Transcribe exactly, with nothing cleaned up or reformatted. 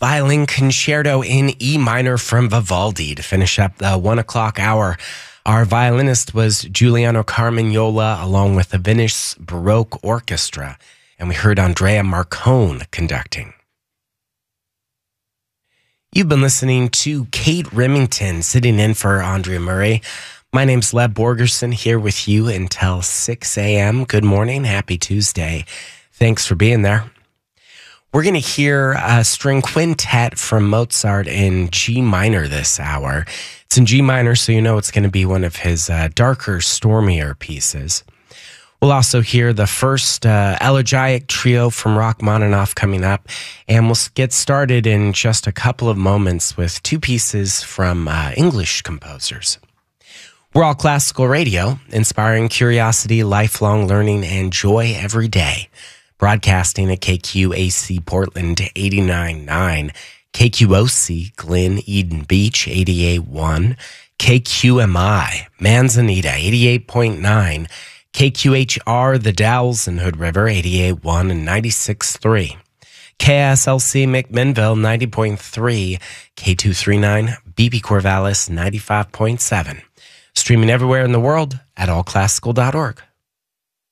Violin Concerto in E minor from Vivaldi to finish up the one o'clock hour. Our violinist was Giuliano Carmagnola along with the Venice Baroque Orchestra, and we heard Andrea Marcone conducting. You've been listening to Kate Remington sitting in for Andrea Murray. My name's Leb Borgerson here with you until six a.m. Good morning. Happy Tuesday. Thanks for being there. We're going to hear a string quintet from Mozart in G minor this hour. It's in G minor, so you know it's going to be one of his uh, darker, stormier pieces. We'll also hear the first uh, elegiac trio from Rachmaninoff coming up, and we'll get started in just a couple of moments with two pieces from uh, English composers. We're All Classical Radio, inspiring curiosity, lifelong learning, and joy every day. Broadcasting at K Q A C Portland eighty-nine point nine, K Q O C Glen Eden Beach eighty-eight point one, K Q M I Manzanita eighty-eight point nine, K Q H R The Dalles and Hood River eighty-eight point one and ninety-six point three, K S L C McMinnville ninety point three, K two thirty-nine B P Corvallis ninety-five point seven. Streaming everywhere in the world at all classical dot org.